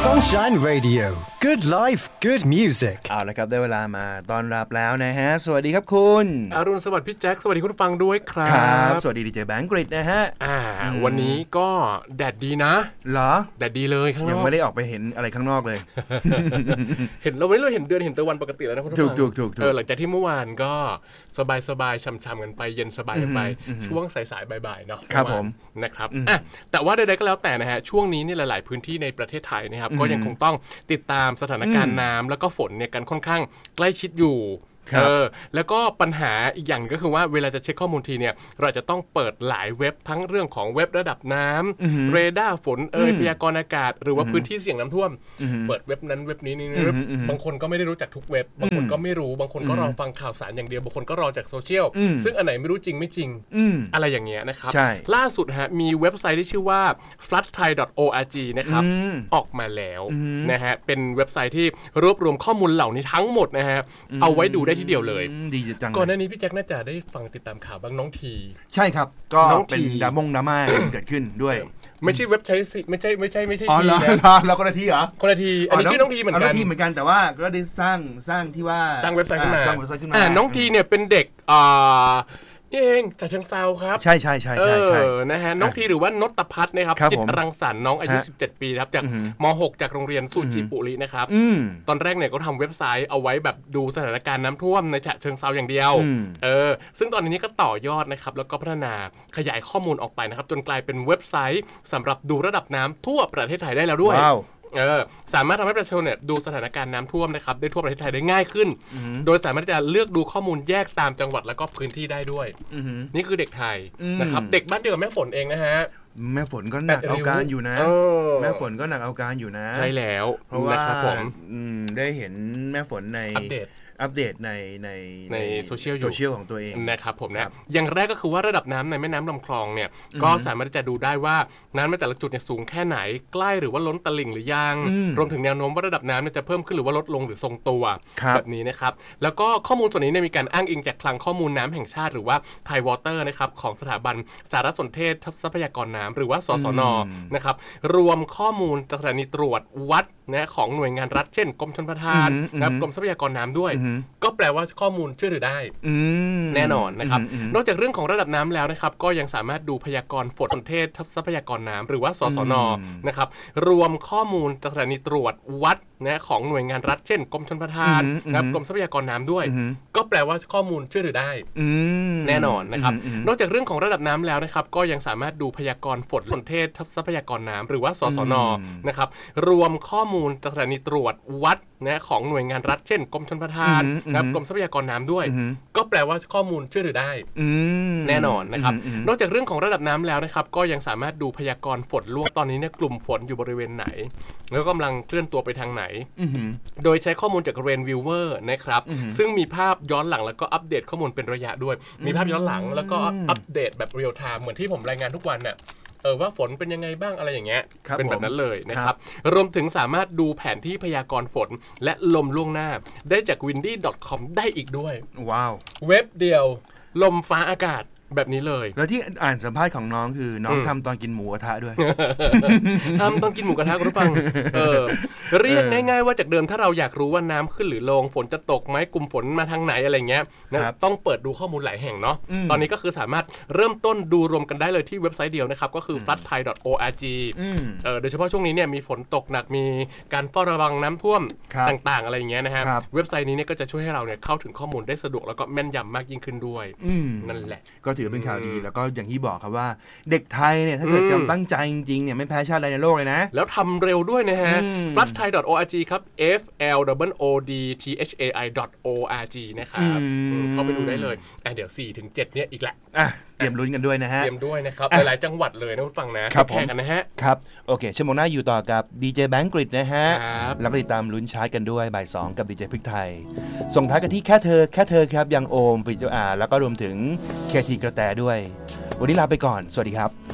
Sunshine Radio Good Life Good Music เอาละครับได้เวลามาต้อนรับแล้วนะฮะสวัสดีครับคุณอรุณสวัสดิ์พี่แจ็คสวัสดีคุณฟังด้วยครับครับสวัสดีดีเจแบงค์กริดนะฮะวันนี้ก็แดดดีนะเหรอแดดดีเลยข้างนอกยังไม่ได้ออกไปเห็นอะไรข้างนอกเลยเห็นเราไม่ได้เห็นเดือนเห็นตะวันปกติแล้วนะคุณผู้ฟังถูกหลังจากที่เมื่อวานก็สบายๆช่ำๆกันไปเย็นสบายกันไปช่วงสายๆบ่ายๆเนาะครับผมนะครับแต่ว่าใดๆก็แล้วแต่นะฮะช่วงนี้นี่หลายๆพื้นที่ในประเทศไทยนะครับก็ยังคงต้องติดตามสถานการณ์น้ำแล้วก็ฝนเนี่ยกันค่อนข้างใกล้ชิดอยู่แล้วก็ปัญหาอีกอย่างก็คือว่าเวลาจะเช็คข้อมูลทีเนี่ยเราจะต้องเปิดหลายเว็บทั้งเรื่องของเว็บระดับน้ำเรดาร์ฝนพยากรณ์อากาศหรือว่าพื้นที่เสี่ยงน้ำท่วมเปิดเว็บนั้นเว็บนี้บางคนก็ไม่ได้รู้จักทุกเว็บบางคนก็ไม่รู้บางคนก็รอฟังข่าวสารอย่างเดียวบางคนก็รอจากโซเชียลซึ่งอันไหนไม่รู้จริงไม่จริงอะไรอย่างเงี้ยนะครับล่าสุดฮะมีเว็บไซต์ที่ชื่อว่า floodthai.org นะครับออกมาแล้วนะฮะเป็นเว็บไซต์ที่รวบรวมข้อมูลเหล่านี้ทั้งหมดนะฮะเอาไว้ดูได้ทีเดียวเลยดีจังก่อนหน้านี้พี่แจ็คน่าจะได้ฟังติดตามข่าวบ้างน้องทีใช่ครับก็เป็นดราม่าเกิดขึ้นด้วยไม่ใช่เว็บใช้สิไม่ใช่อ๋อทีนะแล้วคนละทีเหรอคนละทีอันนี้ชื่อน้องทีเหมือนกันแต่ว่าก็ได้สร้างที่ว่าสร้างเว็บไซต์ขึ้นมาน้องทีเนี่ยเป็นเด็กนี่เองจากเชียงซาวครับใช่นะฮะน้องทีหรือว่านตพัฒน์นะครับจิตรังสรรค์น้องอายุ17ปีครับจากม.6 จากโรงเรียนสุจิปุรินะครับตอนแรกเนี่ยก็ทำเว็บไซต์เอาไว้แบบดูสถานการณ์น้ำท่วมในฉะเชิงเซาอย่างเดียวซึ่งตอนนี้ก็ต่อยอดนะครับแล้วก็พัฒนาขยายข้อมูลออกไปนะครับจนกลายเป็นเว็บไซต์สำหรับดูระดับน้ำทั่วประเทศไทยได้แล้วด้วยสามารถทำให้ประชาชนเนี่ยดูสถานการณ์น้ำท่วมนะครับได้ทั่วประเทศไทยได้ง่ายขึ้นโดยสามารถจะเลือกดูข้อมูลแยกตามจังหวัดแล้วก็พื้นที่ได้ด้วยนี่คือเด็กไทยนะครับเด็กบ้านเดียวกับแม่ฝนเองนะฮะแม่ฝนก็หนักเอาการอยู่นะแม่ฝนก็หนักเอาการอยู่นะใช่แล้วเพราะว่าได้เห็นแม่ฝนในอัปเดตในโซเชียลของตัวเองนะครับผมนะอย่างแรกก็คือว่าระดับน้ำในแม่น้ำลำคลองเนี่ยก็สามารถจะดูได้ว่าน้ำในแต่ละจุดเนี่ยสูงแค่ไหนใกล้หรือว่าล้นตลิ่งหรือยังรวมถึงแนวโน้มว่าระดับน้ำจะเพิ่มขึ้นหรือว่าลดลงหรือทรงตัวแบบนี้นะครับแล้วก็ข้อมูลส่วนนี้มีการอ้างอิงจากคลังข้อมูลน้ำแห่งชาติหรือว่า Thai Water นะครับของสถาบันสารสนเทศทรัพยากรน้ำหรือว่าสสน.นะครับรวมข้อมูลจากสถานีตรวจวัดนะของหน่วยงานรัฐเช่นกรมชลประทานนะครับกรมทรัพยากรน้ำด้วยก็แปลว่าข้อมูลเชื่อถือได้แน่นอนนะครับนอกจากเรื่องของระดับน้ำแล้วนะครับก็ยังสามารถดูพยากรณ์ฝนเทศทรัพยากรน้ำหรือว่าสสน.นะครับรวมข้อมูลจากสถานีตรวจวัดนะของหน่วยงานรัฐเช่นกรมชลประทานนะครับกรมทรัพยากรน้ำด้วยก็แปลว่าข้อมูลเชื่อถือได้แน่นอนนะครับนอกจากเรื่องของระดับน้ำแล้วนะครับก็ยังสามารถดูพยากรณ์ฝนเทศทรัพยากรน้ำหรือว่าสสน.นะครับรวมข้อมูลจากสถานีตรวจวัดนะของหน่วยงานรัฐเช่นกรมชลประทานนะครับกรมทรัพยากรน้ำด้วยก็แปลว่าข้อมูลเชื่อถือได้แน่นอนนะครับนอกจากเรื่องของระดับน้ำแล้วนะครับก็ยังสามารถดูพยากรณ์ฝนล่วงตอนนี้เนี่ยกลุ่มฝนอยู่บริเวณไหนแล้วกำลังเคลื่อนตัวไปทางไหนโดยใช้ข้อมูลจาก Rain Viewer นะครับซึ่งมีภาพย้อนหลังแล้วก็อัปเดตข้อมูลเป็นระยะด้วยมีภาพย้อนหลังแล้วก็อัปเดตแบบเรียลไทม์เหมือนที่ผมรายงานทุกวันน่ะว่าฝนเป็นยังไงบ้างอะไรอย่างเงี้ยเป็นแบบนั้นเลยนะครับรวมถึงสามารถดูแผนที่พยากรณ์ฝนและลมล่วงหน้าได้จาก windy.com ได้อีกด้วยว้าวเว็บเดียวลมฟ้าอากาศแบบนี้เลยแล้วที่อ่านสัมภาษณ์ของน้องคือน้องทำตอนกินหมูกระทะด้วยทำตอนกินหมูกระทะคุณผู้ฟังเรียกง่ายๆว่าจากเดิมถ้าเราอยากรู้ว่าน้ำขึ้นหรือลงฝนจะตกไหมกลุ่มฝนมาทางไหนอะไรเงี้ยต้องเปิดดูข้อมูลหลายแห่งเนาะตอนนี้ก็คือสามารถเริ่มต้นดูรวมกันได้เลยที่เว็บไซต์เดียวนะครับก็คือ floodthai.org โดยเฉพาะช่วงนี้เนี่ยมีฝนตกหนักมีการเฝ้าระวังน้ำท่วมต่างๆอะไรอย่างเงี้ยนะฮะเว็บไซต์นี้เนี่ยก็จะช่วยให้เราเนี่ยเข้าถึงข้อมูลได้สะดวกแล้วก็แม่นยำมากยิ่งขึ้นด้วยนั่นแหละก็ถือเป็นข่าวดีแล้วก็อย่างที่บอกครับว่าเด็กไทยเนี่ยถ้าเกิดตั้งใจจริงๆเนี่ยไม่แพ้ชาติใดในโลกเลยนะแล้วทำเร็วด้วยนะฮะ floodthai.org ครับ floodthai.org นะครับเข้าไปดูได้เลยเดี๋ยว 4-7 เนี่ยอีกแหละเตรียมลุ้นกันด้วยนะฮะเตรียมด้วยนะครับหลายๆจังหวัดเลยนะคุณฟังนะแข่งกันนะฮะครับโอเคชั่วโมงหน้าอยู่ต่อกับดีเจแบงค์กริดนะฮะแล้วก็ติดตามลุ้นชาร์ตกันด้วยบ่าย 2กับดีเจพริกไทยส่งท้ายกันที่แค่เธอครับยังโอมฟิจอาแล้วก็รวมถึงเคทีกระแตด้วยวันนี้ลาไปก่อนสวัสดีครับ